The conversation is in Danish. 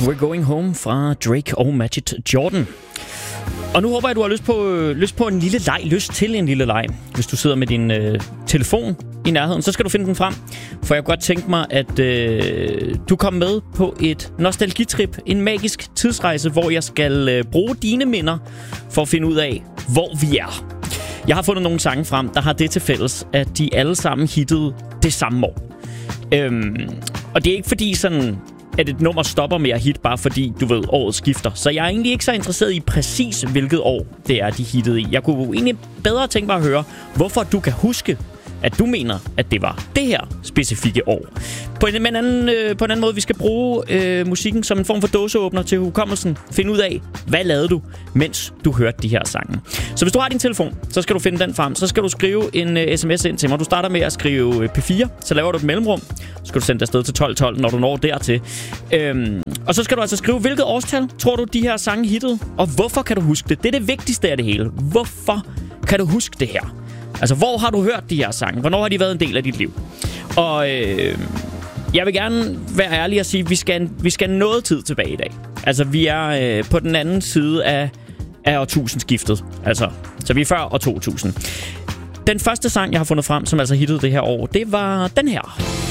We're Going Home fra Drake og Majid Jordan. Og nu håber jeg, du har lyst på en lille leg, lyst til en lille leg. Hvis du sidder med din telefon i nærheden, så skal du finde den frem. For jeg kunne godt tænke mig, at du kommer med på et nostalgitrip, en magisk tidsrejse, hvor jeg skal bruge dine minder for at finde ud af, hvor vi er. Jeg har fundet nogle sange frem, der har det til fælles, at de alle sammen hittede det samme år. Og det er ikke fordi sådan, at et nummer stopper med at hit, bare fordi, du ved, året skifter. Så jeg er egentlig ikke så interesseret i præcis, hvilket år det er, de hittede i. Jeg kunne egentlig bedre tænke mig at høre, hvorfor du kan huske, at du mener, at det var det her specifikke år. På en anden måde, vi skal bruge musikken som en form for dåseåbner til hukommelsen. Find ud af, hvad lavede du, mens du hørte de her sange. Så hvis du har din telefon, så skal du finde den frem. Så skal du skrive en sms ind til mig. Du starter med at skrive P4, så laver du et mellemrum. Så skal du sende det afsted til 1212, når du når dertil. Og så skal du altså skrive, hvilket årstal tror du, de her sange hittede, og hvorfor kan du huske det? Det er det vigtigste af det hele. Hvorfor kan du huske det her? Altså, hvor har du hørt de her sange? Hvornår har de været en del af dit liv? Og jeg vil gerne være ærlig og sige, at vi skal noget tid tilbage i dag. Altså, vi er på den anden side af årtusindskiftet. Altså, så vi er før år 2000. Den første sang, jeg har fundet frem, som altså hittede det her år, det var den her.